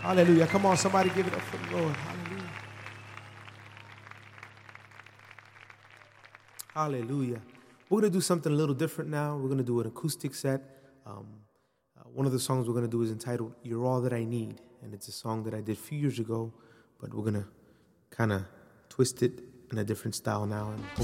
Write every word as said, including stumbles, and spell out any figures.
Hallelujah. Come on, somebody give it up for the Lord. Hallelujah. Hallelujah. We're going to do something a little different now. We're going to do an acoustic set. Um, uh, one of the songs we're going to do is entitled You're All That I Need. And it's a song that I did a few years ago, but we're going to kind of twist it in a different style now. And hope